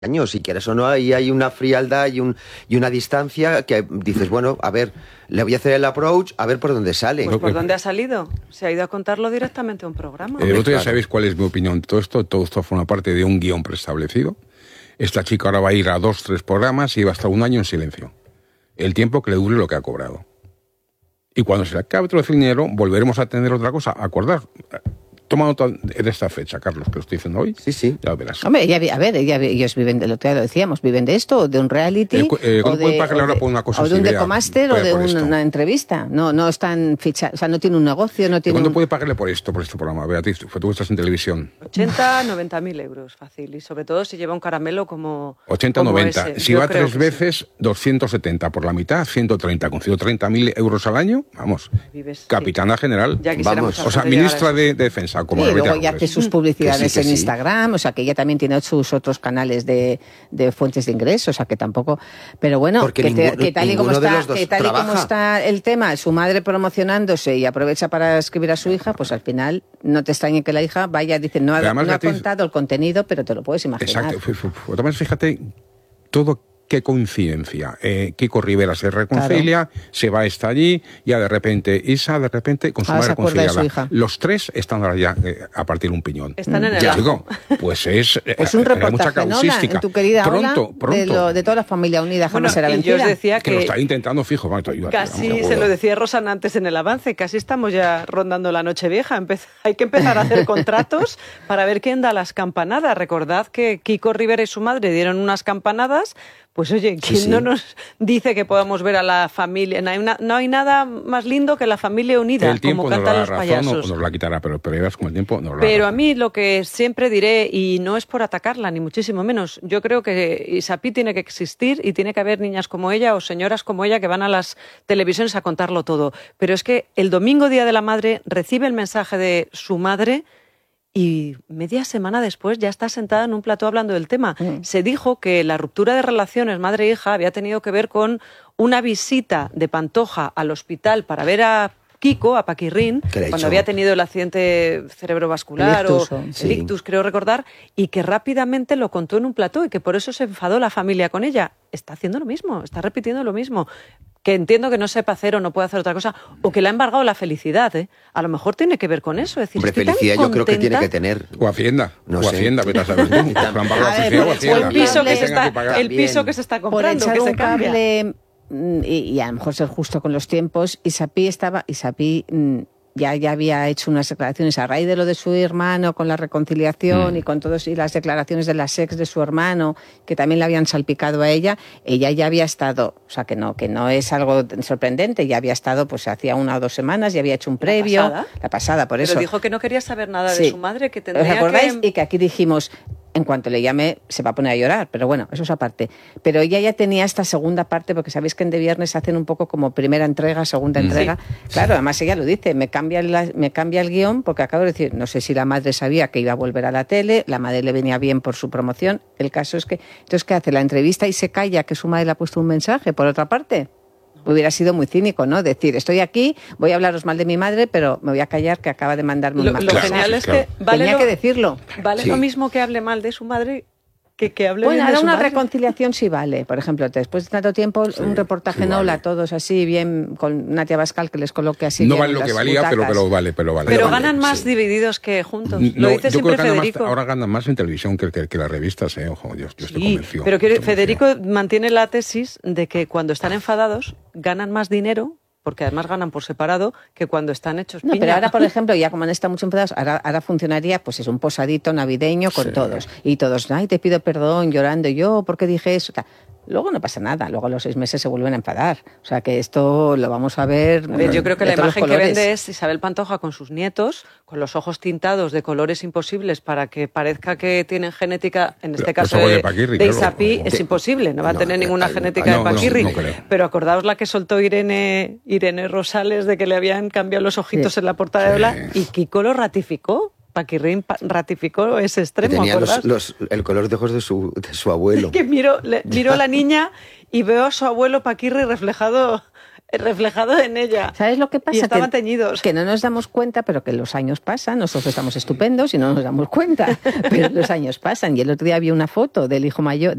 años, si quieres o no, ahí hay una frialdad y una distancia que dices, bueno, a ver, le voy a hacer el approach, a ver por dónde sale. Pues ¿por dónde ha salido? Se ha ido a contarlo directamente a un programa. Vosotros ya sabéis cuál es mi opinión de todo esto forma parte de un guión preestablecido. Esta chica ahora va a ir a 2, 3 programas y va a estar un año en silencio. El tiempo que le dure lo que ha cobrado. Y cuando se le acabe todo el dinero, volveremos a tener otra cosa, a acordar. Toma nota de esta fecha, Carlos, que lo estoy diciendo hoy. Sí. Ya lo verás. Hombre, ellos viven de lo que lo decíamos, viven de esto, o de un reality, o de un Decomaster, o de una entrevista. No están fichados, o sea, no tiene un negocio, no tiene. ¿Cuánto puede pagarle por este programa, Beatriz? Tú estás en televisión. 80, 90.000 euros, fácil. Y sobre todo si lleva un caramelo como 80, como 90. ese. Si Yo va creo 3 veces, sí. 270 por la mitad, 130. Con 130.000 euros al año, vamos. Vives, Capitana general. Vamos. O sea, ministra de Defensa. Como y luego ya hace sus publicidades que sí. en Instagram, o sea que ella también tiene sus otros canales de fuentes de ingresos, o sea que tampoco. Pero bueno, que tal y como está el tema, su madre promocionándose y aprovecha para escribir a su hija, pues al final no te extrañe que la hija vaya, dice, no ha contado el contenido, pero te lo puedes imaginar. Exacto. Además, fíjate, todo. Qué coincidencia. Kiko Rivera se reconcilia, se va hasta allí, ya de repente Isa, con su madre reconciliada. Los tres están ahora ya a partir un piñón. Están en el digo, pues es un reportaje, mucha causística. En tu querida pronto. De toda la familia unida, jamás será vencida. Yo os decía que lo está intentando fijo. Casi se lo decía Rosana antes en el avance, casi estamos ya rondando la Nochevieja. Hay que empezar a hacer contratos para ver quién da las campanadas. Recordad que Kiko Rivera y su madre dieron unas campanadas. Pues oye, ¿quién no nos dice que podamos ver a la familia? No hay nada más lindo que la familia unida, como cantan los payasos. Nos la quitará, pero verás como el tiempo nos la Pero a mí lo que siempre diré, y no es por atacarla, ni muchísimo menos, yo creo que Isapi tiene que existir y tiene que haber niñas como ella o señoras como ella que van a las televisiones a contarlo todo. Pero es que el domingo, Día de la Madre, recibe el mensaje de su madre y media semana después ya está sentada en un plató hablando del tema. Se dijo que la ruptura de relaciones madre-hija había tenido que ver con una visita de Pantoja al hospital para ver a Kiko, a Paquirrín, cuando había tenido el accidente cerebrovascular el ictus, creo recordar, y que rápidamente lo contó en un plató y que por eso se enfadó la familia con ella. Está haciendo lo mismo, está repitiendo lo mismo. Que entiendo que no sepa hacer o no puede hacer otra cosa, o que le ha embargado la felicidad, ¿eh? A lo mejor tiene que ver con eso. Es decir, hombre, felicidad yo creo que tiene que tener. O Hacienda. No sé. Hacienda, vete a saber tú. El piso que se está comprando, por que se cambia. Y a lo mejor ser justo con los tiempos, Isapi ya había hecho unas declaraciones a raíz de lo de su hermano con la reconciliación y con todos y las declaraciones de las ex de su hermano que también le habían salpicado a ella ya había estado, o sea que no es algo sorprendente, ya había estado pues hacía 1 o 2 semanas, ya había hecho un previo, la pasada por eso. Pero dijo que no quería saber nada de su madre, que tendría. ¿Os acordáis? Y que aquí dijimos, en cuanto le llame se va a poner a llorar, pero bueno, eso es aparte. Pero ella ya tenía esta segunda parte, porque sabéis que en De Viernes hacen un poco como primera entrega, segunda entrega. Claro, además ella lo dice, me cambia el guión, porque acabo de decir, no sé si la madre sabía que iba a volver a la tele, la madre le venía bien por su promoción, el caso es que, entonces, ¿qué hace? La entrevista y se calla que su madre le ha puesto un mensaje, por otra parte. Hubiera sido muy cínico, ¿no? Decir, estoy aquí, voy a hablaros mal de mi madre, pero me voy a callar que acaba de mandarme un mensaje. Lo genial es que tenía que decirlo. Vale lo mismo que hable mal de su madre que hable bien de su ahora una madre. Reconciliación sí vale. Por ejemplo, después de tanto tiempo, un reportaje Nola, todos así, bien, con Natia Bascal, que les coloque así. No vale lo que valía, pero vale. Pero ganan más divididos que juntos. Lo dice siempre Federico. Ahora ganan más en televisión que las revistas, ojo, yo estoy convencido. Pero Federico mantiene la tesis de que cuando están enfadados ganan más dinero, porque además ganan por separado, que cuando están hechos piña. Pero ahora, por ejemplo, ya como han estado mucho enfadados, ahora funcionaría, pues es un posadito navideño con todos. Y todos, ay, te pido perdón, llorando yo, ¿por qué dije eso? Luego no pasa nada, luego a los 6 meses se vuelven a enfadar. O sea que esto lo vamos a ver. Yo creo que la imagen que vende es Isabel Pantoja con sus nietos, con los ojos tintados de colores imposibles para que parezca que tienen genética, en este caso de Isapi, es imposible, no va a tener ninguna genética de Paquirri. Pero acordaos la que soltó Irene Rosales de que le habían cambiado los ojitos en la portada de Ola y Kiko lo ratificó. Paquirrín ratificó ese extremo. Tenía el color de ojos de su abuelo. Que miro a la niña y veo a su abuelo Paquirri reflejado reflejado en ella. ¿Sabes lo que pasa? Y estaban teñidos. Que no nos damos cuenta, pero que los años pasan. Nosotros estamos estupendos y no nos damos cuenta, pero los años pasan. Y el otro día había una foto del hijo mayor,